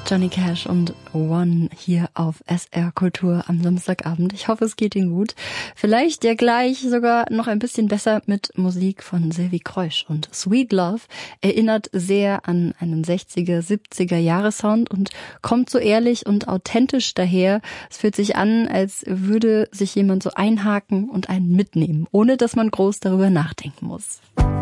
Johnny Cash und One hier auf SR Kultur am Samstagabend. Ich hoffe, es geht Ihnen gut. Vielleicht ja gleich sogar noch ein bisschen besser mit Musik von Sylvie Kreusch. Und Sweet Love erinnert sehr an einen 60er, 70er Jahre Sound und kommt so ehrlich und authentisch daher. Es fühlt sich an, als würde sich jemand so einhaken und einen mitnehmen, ohne dass man groß darüber nachdenken muss.